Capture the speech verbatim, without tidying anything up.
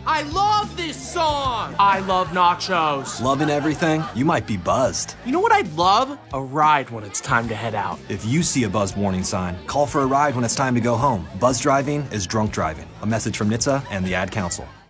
I love this song! I love nachos. Loving everything? You might be buzzed. You know what I'd love? A ride when it's time to head out. If you see a buzzed warning sign, call for a ride when it's time to go home. Buzz driving is drunk driving. A message from N H T S A and the Ad Council.